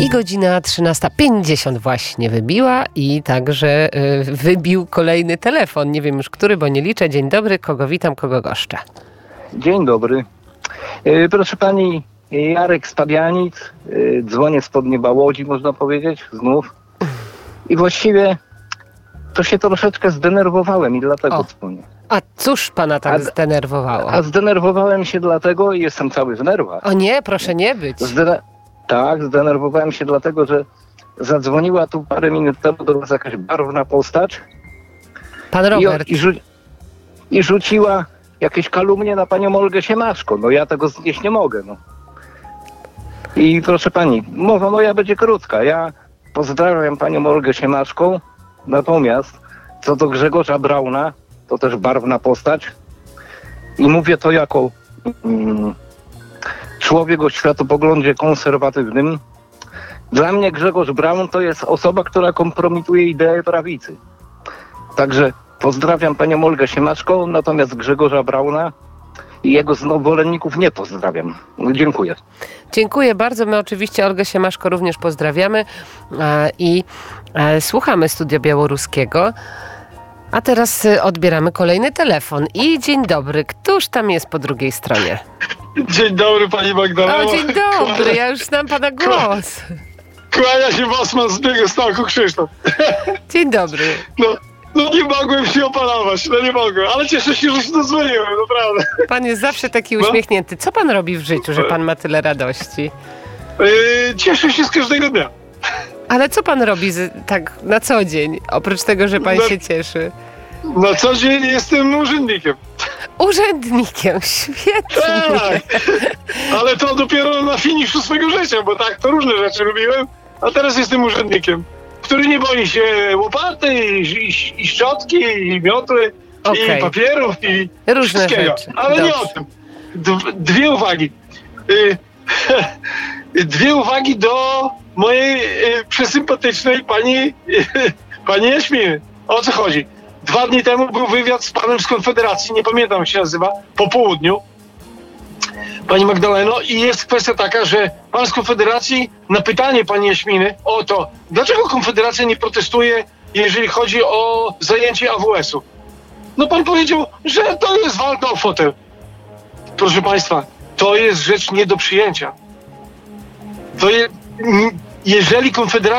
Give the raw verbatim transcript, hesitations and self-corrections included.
I godzina trzynasta pięćdziesiąt właśnie wybiła i także y, wybił kolejny telefon. Nie wiem już który, bo nie liczę. Dzień dobry, kogo witam, kogo goszczę. Dzień dobry. Yy, proszę pani, Jarek z Pabianic. Yy, dzwonię spod nieba Łodzi, można powiedzieć, znów. I właściwie to się troszeczkę zdenerwowałem i dlatego O. dzwonię. A cóż pana tak A- zdenerwowało? A zdenerwowałem się dlatego i jestem cały w nerwach. O nie, proszę nie być. Zdene- tak, zdenerwowałem się dlatego, że zadzwoniła tu parę minut temu do nas jakaś barwna postać Pan i, Robert. i, rzu- i rzuciła jakieś kalumnie na panią Olgę Siemaszko. No ja tego znieść nie mogę, no. I proszę pani, mowa moja będzie krótka. Ja pozdrawiam panią Olgę Siemaszką, natomiast co do Grzegorza Brauna, to też barwna postać i mówię to jako mm, człowiek o światopoglądzie konserwatywnym. Dla mnie Grzegorz Braun to jest osoba, która kompromituje ideę prawicy. Także pozdrawiam panią Olgę Siemaszką, natomiast Grzegorza Brauna i jego zwolenników nie pozdrawiam. Dziękuję. Dziękuję bardzo. My oczywiście Olgę Siemaszko również pozdrawiamy e, i e, słuchamy Studia Białoruskiego. A teraz e, odbieramy kolejny telefon. I dzień dobry. Któż tam jest po drugiej stronie? Dzień dobry, pani Magdaleno. O, dzień dobry. Ja już znam pana głos. Kłania się Bosman z Białegostoku, Krzysztof. Dzień dobry. No, no nie mogłem się opanować, no nie mogłem, ale cieszę się, że się dozwoliłem, naprawdę. Pan jest zawsze taki No. uśmiechnięty. Co pan robi w życiu, że pan ma tyle radości? Yy, cieszę się z każdego dnia. Ale co pan robi z, tak na co dzień, oprócz tego, że pan No. się cieszy? Na co dzień jestem urzędnikiem. Urzędnikiem, świetnie. Tak, ale to dopiero na finiszu swojego życia, bo tak, to różne rzeczy robiłem, a teraz jestem urzędnikiem, który nie boi się łopaty i, i, i szczotki, i miotły, Okej. i papierów, i Różne wszystkiego. rzeczy. Ale nie Dobrze. o tym. D- dwie uwagi. Y, dwie uwagi do mojej y, przesympatycznej pani, y, pani Jaśminy. O co chodzi? Dwa dni temu był wywiad z panem z Konfederacji, nie pamiętam jak się nazywa, po południu. Pani Magdaleno, i jest kwestia taka, że pan z Konfederacji na pytanie pani Jaśminy o to, dlaczego Konfederacja nie protestuje, jeżeli chodzi o zajęcie A W S-u. No pan powiedział, że to jest walka o fotel. Proszę państwa, to jest rzecz nie do przyjęcia. To je, jeżeli Konfederacja